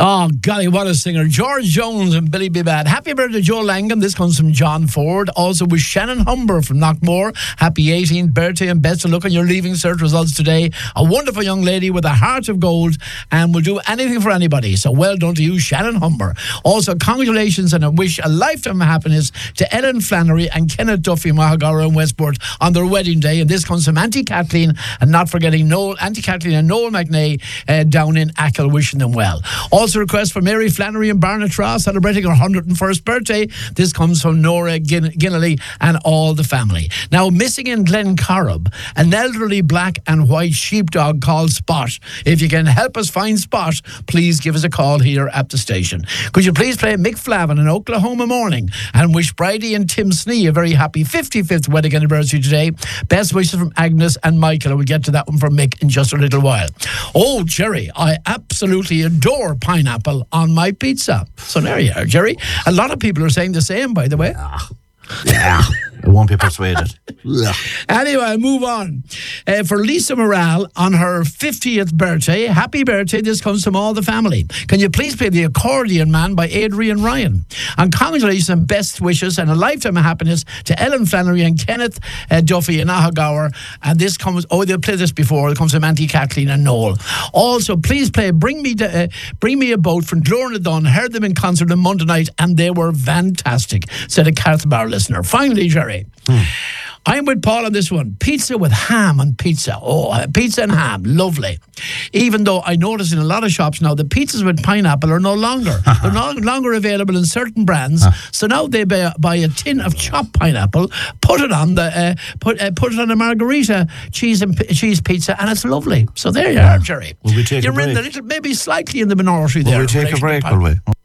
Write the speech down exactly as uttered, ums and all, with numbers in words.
Oh, golly, what a singer. George Jones and Billy B. Bad. Happy birthday, Joe Langham. This comes from John Ford. Also with Shannon Humber from Knockmore. Happy eighteenth birthday and best of luck on your Leaving Cert results today. A wonderful young lady with a heart of gold and will do anything for anybody. So well done to you, Shannon Humber. Also, congratulations and I wish a lifetime of happiness to Ellen Flannery and Kenneth Duffy, Mahagara and Westport on their wedding day. And this comes from Auntie Kathleen and not forgetting Noel, Auntie Kathleen and Noel McNay uh, down in Achill, wishing them well. Also, request for Mary Flannery and Barnatraw celebrating her one hundred first birthday. This comes from Nora Gin- Ginnelly and all the family. Now, missing in Glencorrib, an elderly black and white sheepdog called Spot. If you can help us find Spot, please give us a call here at the station. Could you please play Mick Flavin in Oklahoma Morning and wish Bridie and Tim Snee a very happy fifty-fifth wedding anniversary today. Best wishes from Agnes and Michael. We'll get to that one from Mick in just a little while. Oh, Jerry, I absolutely adore pineapple on my pizza. So there you are, Jerry. A lot of people are saying the same, by the way. Yeah, I won't be persuaded. Anyway, move on. Uh, for Lisa Morale on her fiftieth birthday, happy birthday. This comes from all the family. Can you please play The Accordion Man by Adrian Ryan? And congratulations and best wishes and a lifetime of happiness to Ellen Flannery and Kenneth uh, Duffy in Ahagauer. And this comes, oh, they've played this before. It comes from Auntie Kathleen and Noel. Also, please play Bring Me to, uh, Bring Me a Boat from Glorna Dunn. Heard them in concert on Monday night and they were fantastic, said a Carthbar listener. Finally, Jerry. Hmm. I'm with Paul on this one. Pizza with ham on pizza. Oh, pizza and ham. Lovely. Even though I notice in a lot of shops now the pizzas with pineapple are no longer. They're no longer available in certain brands. So now they buy, buy a tin of chopped pineapple, put it on the uh, put uh, put it on a margarita cheese and p- cheese pizza, and it's lovely. So there you are, Jerry. Will we take You're a break? in the little, maybe slightly in the minority there. Will we take a break, will we?